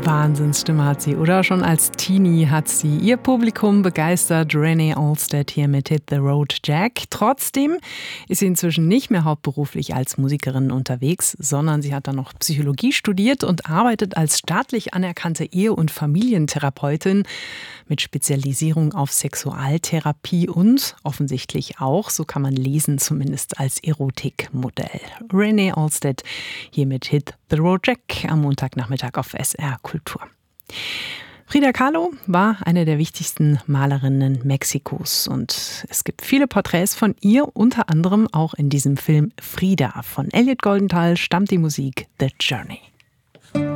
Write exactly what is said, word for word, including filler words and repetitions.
Wahnsinnsstimme hat sie, oder? Schon als Teenie hat sie ihr Publikum begeistert. Renee Olmsted hier mit Hit the Road Jack. Trotzdem ist sie inzwischen nicht mehr hauptberuflich als Musikerin unterwegs, sondern sie hat dann noch Psychologie studiert und arbeitet als staatlich anerkannte Ehe- und Familientherapeutin mit Spezialisierung auf Sexualtherapie und offensichtlich auch, so kann man lesen, zumindest als Erotikmodell. Renee Olmsted hier mit Hit the Road Jack am Montagnachmittag auf S R Kultur. Frida Kahlo war eine der wichtigsten Malerinnen Mexikos und es gibt viele Porträts von ihr, unter anderem auch in diesem Film Frida. Von Elliot Goldenthal stammt die Musik The Journey.